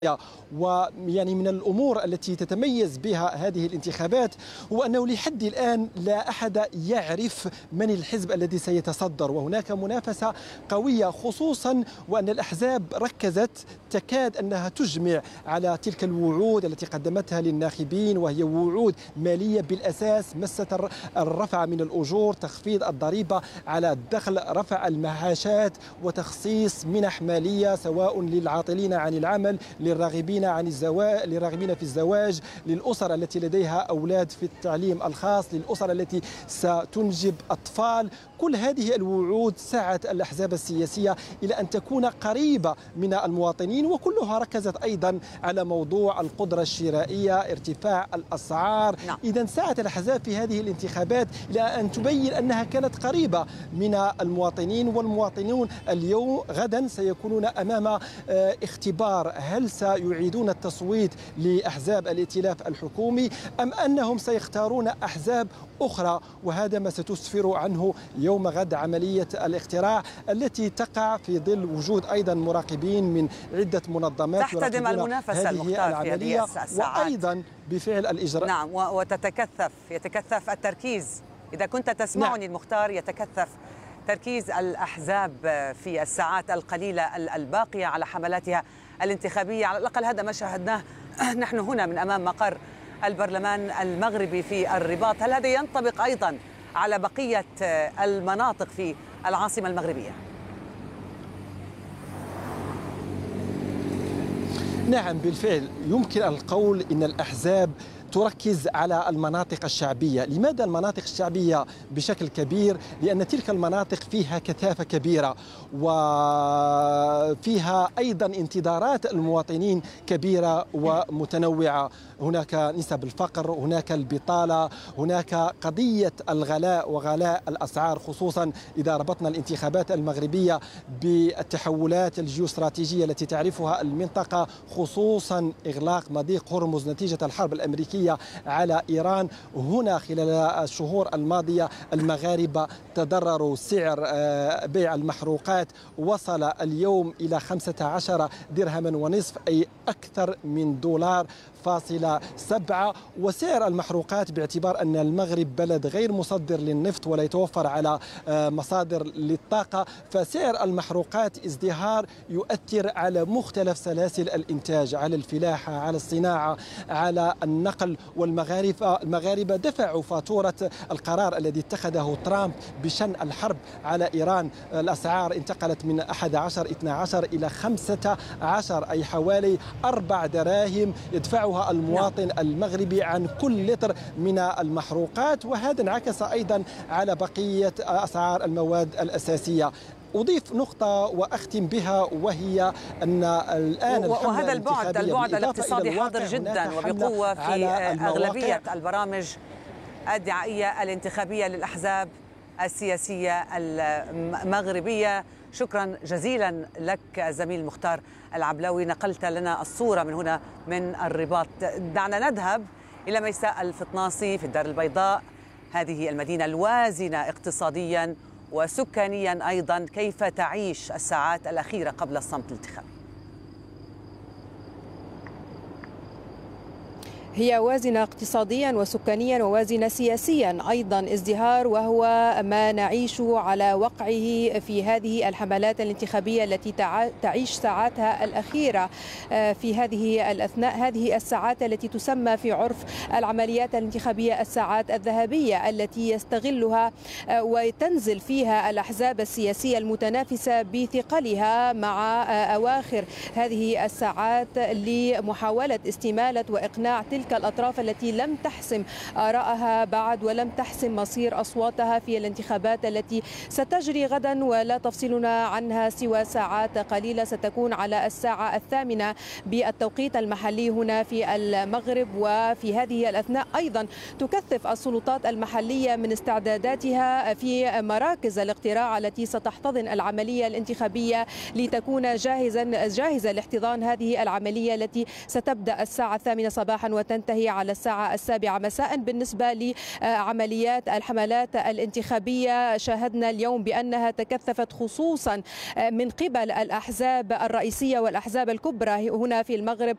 ويعني من الأمور التي تتميز بها هذه الانتخابات هو أنه لحد الآن لا أحد يعرف من الحزب الذي سيتصدر، وهناك منافسة قوية، خصوصا وأن الأحزاب ركزت تكاد أنها تجمع على تلك الوعود التي قدمتها للناخبين، وهي وعود مالية بالأساس مست الرفع من الأجور، تخفيض الضريبة على الدخل، رفع المعاشات، وتخصيص منح مالية سواء للعاطلين عن العمل، للراغبين في الزواج، للأسر التي لديها أولاد في التعليم الخاص، للأسر التي ستنجب أطفال. كل هذه الوعود سعت الأحزاب السياسية إلى أن تكون قريبة من المواطنين، وكلها ركزت أيضا على موضوع القدرة الشرائية، ارتفاع الأسعار. إذن سعت الأحزاب في هذه الانتخابات إلى أن تبين أنها كانت قريبة من المواطنين، والمواطنون اليوم غدا سيكونون أمام اختبار: هل سيعيدون التصويت لأحزاب الائتلاف الحكومي أم أنهم سيختارون أحزاب أخرى؟ وهذا ما ستسفر عنه يوم غد عملية الاقتراع التي تقع في ظل وجود أيضا مراقبين من عدة منظمات تحتدم المنافسة المختار في هذه الساعات، وأيضا بفعل الإجراء. نعم، يتكثف التركيز. إذا كنت تسمعني المختار، يتكثف تركيز الأحزاب في الساعات القليلة الباقية على حملاتها الانتخابية. على الأقل هذا ما شاهدناه نحن هنا من أمام مقر البرلمان المغربي في الرباط. هل هذا ينطبق أيضا على بقية المناطق في العاصمة المغربية؟ نعم بالفعل، يمكن القول إن الأحزاب تركز على المناطق الشعبية. لماذا المناطق الشعبية بشكل كبير؟ لأن تلك المناطق فيها كثافة كبيرة، وفيها أيضا انتظارات المواطنين كبيرة ومتنوعة. هناك نسب الفقر، هناك البطالة، هناك قضية الغلاء وغلاء الأسعار، خصوصا إذا ربطنا الانتخابات المغربية بالتحولات الجيوستراتيجية التي تعرفها المنطقة، خصوصا إغلاق مضيق هرمز نتيجة الحرب الأمريكية على إيران. هنا خلال الشهور الماضية المغاربة تضرروا. سعر بيع المحروقات وصل اليوم إلى 15 درهما ونصف، أي أكثر من $1.7. وسعر المحروقات باعتبار أن المغرب بلد غير مصدر للنفط ولا يتوفر على مصادر للطاقة، فسعر المحروقات ازدهار يؤثر على مختلف سلاسل الإنتاج، على الفلاحة، على الصناعة، على النقل. والمغاربة دفعوا فاتورة القرار الذي اتخذه ترامب بشن الحرب على إيران. الأسعار انتقلت من 11 12 إلى 15، أي حوالي 4 دراهم يدفعها المواطن المغربي عن كل لتر من المحروقات، وهذا انعكس أيضا على بقية أسعار المواد الأساسية. أضيف نقطة وأختم بها، وهي أن الآن وهذا البعد الاقتصادي حاضر جدا وبقوة في أغلبية البرامج الدعائية الانتخابية للأحزاب السياسية المغربية. شكرا جزيلا لك زميل المختار العبلاوي، نقلت لنا الصورة من هنا من الرباط. دعنا نذهب إلى ميساء الفطناصي في الدار البيضاء، هذه المدينة الوازنة اقتصاديا وسكانيا أيضا. كيف تعيش الساعات الأخيرة قبل الصمت الانتخابي؟ هي وازنة اقتصاديا وسكانيا ووازنة سياسيا أيضا ازدهار، وهو ما نعيش على وقعه في هذه الحملات الانتخابية التي تعيش ساعاتها الأخيرة في هذه الأثناء. هذه الساعات التي تسمى في عرف العمليات الانتخابية الساعات الذهبية، التي يستغلها وتنزل فيها الأحزاب السياسية المتنافسة بثقلها مع أواخر هذه الساعات لمحاولة استمالة وإقناع تلك الأطراف التي لم تحسم آراءها بعد ولم تحسم مصير أصواتها في الانتخابات التي ستجري غدا، ولا تفصلنا عنها سوى ساعات قليلة. ستكون على 8:00 بالتوقيت المحلي هنا في المغرب. وفي هذه الأثناء أيضا تكثف السلطات المحلية من استعداداتها في مراكز الاقتراع التي ستحتضن العملية الانتخابية لتكون جاهزة لاحتضان هذه العملية التي ستبدأ الساعة 8 صباحا وتنتهي على الساعة 7 مساء. بالنسبة لعمليات الحملات الانتخابية، شاهدنا اليوم بأنها تكثفت خصوصا من قبل الأحزاب الرئيسية والأحزاب الكبرى هنا في المغرب،